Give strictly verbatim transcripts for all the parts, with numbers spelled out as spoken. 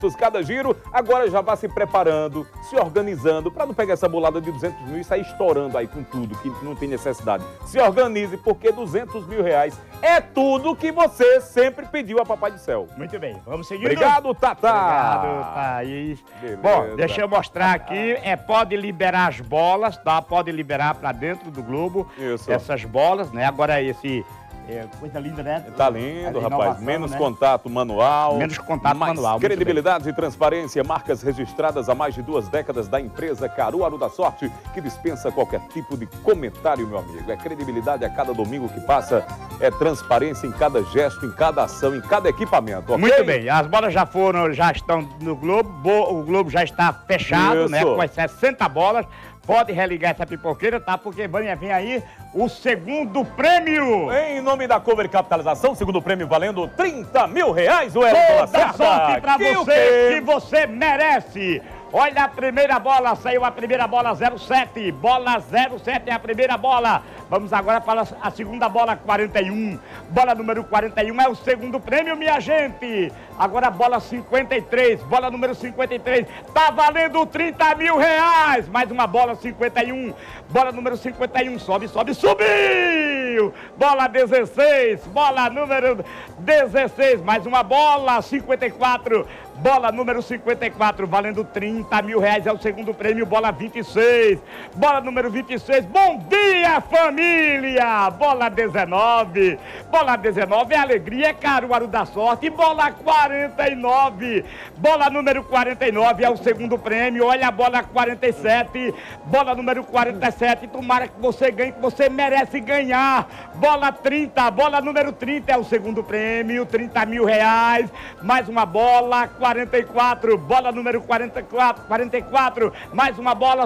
cada giro, agora já vá se preparando, se organizando, para não pegar essa bolada de duzentos mil e sair estourando aí com tudo, que não tem necessidade. Se organize, porque duzentos mil reais é tudo que você sempre pediu a Papai do Céu. Muito bem, vamos seguir. Obrigado, Tata. Obrigado, Thaís. Beleza. Bom, deixa eu mostrar aqui, é, pode liberar as bolas, tá? Pode liberar para dentro do Globo. Isso. Essas bolas, né? Agora esse... É, coisa linda, né? Tá lindo, A rapaz. inovação, Menos né? contato manual. Menos contato mais manual. muito credibilidade e transparência. Marcas registradas há mais de duas décadas da empresa Caruaru da Sorte, que dispensa qualquer tipo de comentário, meu amigo. É credibilidade a cada domingo que passa. É transparência em cada gesto, em cada ação, em cada equipamento. bem. Okay? Muito bem. As bolas já foram, já estão no Globo. O Globo já está fechado, Isso. né? Com as sessenta bolas. Pode religar essa pipoqueira, tá? Porque vem, vem aí o segundo prêmio. Em nome da Cover Capitalização, segundo prêmio valendo trinta mil reais, o Wellington Toda Lacerda. sorte pra Que o você, quê? que você merece. Olha a primeira bola, saiu a primeira bola zero sete, bola zero sete é a primeira bola. Vamos agora para a segunda bola, quarenta e um. Bola número quarenta e um é o segundo prêmio, minha gente. Agora a bola cinquenta e três, bola número cinquenta e três, tá valendo trinta mil reais. Mais uma bola cinquenta e um, bola número cinquenta e um, sobe, sobe, subiu. Bola dezesseis, bola número dezesseis, mais uma bola, cinquenta e quatro. Bola número cinquenta e quatro, valendo trinta mil reais, é o segundo prêmio, bola vinte e seis. Bola número vinte e seis, bom dia, família! Bola dezenove, bola dezenove é alegria, é Caruaru da Sorte. Bola quarenta e nove, bola número quarenta e nove é o segundo prêmio, olha a bola quarenta e sete. Bola número quarenta e sete, tomara que você ganhe, que você merece ganhar. Bola trinta, bola número trinta é o segundo prêmio, trinta mil reais. Mais uma bola, quarenta e quatro, bola número quarenta e quatro, quarenta e quatro, mais uma bola,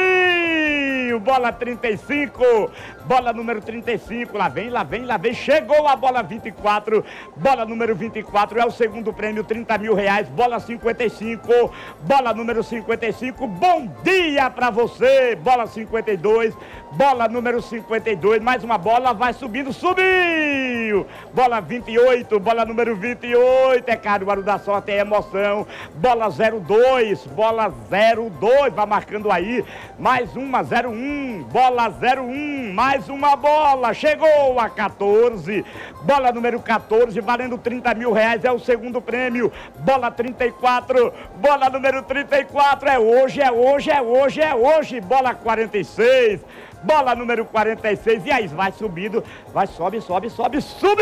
subiu, bola trinta e cinco, bola número trinta e cinco, lá vem, lá vem, lá vem, chegou a bola vinte e quatro, bola número vinte e quatro é o segundo prêmio, trinta mil reais, bola cinquenta e cinco, bola número cinquenta e cinco, bom dia pra você, bola cinquenta e dois, bola número cinquenta e dois, mais uma bola, vai subindo, subiu, bola vinte e oito, bola número vinte e oito, é Caruaru da Sorte, é emoção. Bola zero dois, bola zero dois, vai marcando aí, mais uma, zero um, bola zero um, mais uma bola, chegou a quatorze, bola número quatorze, valendo trinta mil reais, é o segundo prêmio, bola trinta e quatro, bola número trinta e quatro, é hoje, é hoje, é hoje, é hoje, bola quarenta e seis, bola número quarenta e seis, e aí vai subindo, vai, sobe, sobe, sobe,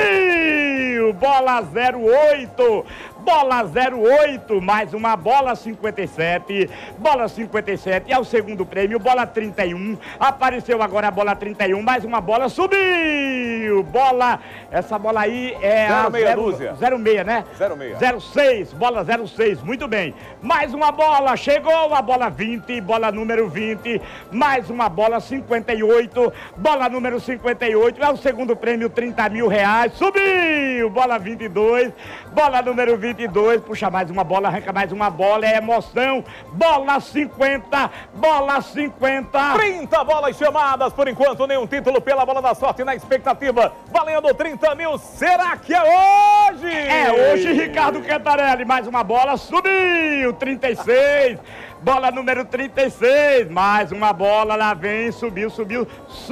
subiu, bola zero oito, bola zero oito, mais uma bola cinquenta e sete, bola cinquenta e sete é o segundo prêmio, bola trinta e um, apareceu agora a bola trinta e um, mais uma bola, subiu, bola, essa bola aí é zero a meia dúzia. zero seis, né? zero seis. zero seis, bola zero seis, muito bem, mais uma bola, chegou a bola vinte, bola número vinte, mais uma bola cinquenta e oito, bola número cinquenta e oito, é o segundo prêmio, trinta mil reais, subiu, bola vinte e dois, bola número vinte e dois, puxa mais uma bola, arranca mais uma bola, é emoção, bola cinquenta, bola cinquenta. trinta bolas chamadas, por enquanto nenhum título pela Bola da Sorte na expectativa, valendo trinta mil, será que é hoje? É hoje, Ricardo Cantarelli, mais uma bola, subiu, trinta e seis, bola número trinta e seis, mais uma bola, lá vem, subiu, subiu,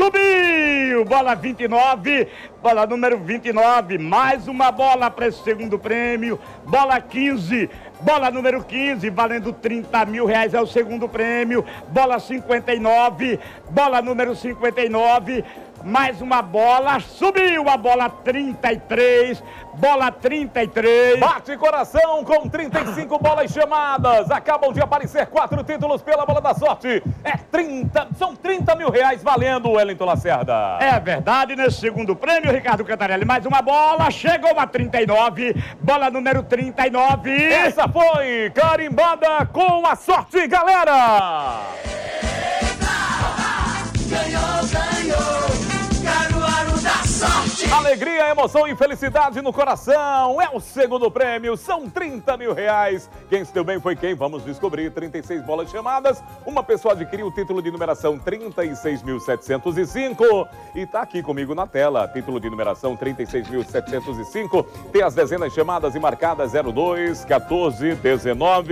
subiu, bola vinte e nove, bola número vinte e nove, mais uma bola para esse segundo prêmio, bola quinze, bola número quinze, valendo trinta mil reais, é o segundo prêmio, bola cinquenta e nove, bola número cinquenta e nove, mais uma bola, subiu a bola trinta e três, bola trinta e três. Bate coração com trinta e cinco bolas chamadas. Acabam de aparecer quatro títulos pela Bola da Sorte. É trinta, são trinta mil reais valendo, Wellington Lacerda. É verdade, nesse segundo prêmio, Ricardo Cantarelli, mais uma bola, chegou a trinta e nove, bola número trinta e nove. Essa foi carimbada com a sorte, galera. Ganhou, ganhou, Caruaru da Sorte. Alegria, emoção e felicidade no coração. É o segundo prêmio, são trinta mil reais. Quem se deu bem foi quem? Vamos descobrir. trinta e seis bolas chamadas. Uma pessoa adquiriu o título de numeração trinta e seis mil setecentos e cinco. E tá aqui comigo na tela. Título de numeração trinta e seis mil setecentos e cinco. Tem as dezenas chamadas e marcadas zero dois, quatorze, dezenove.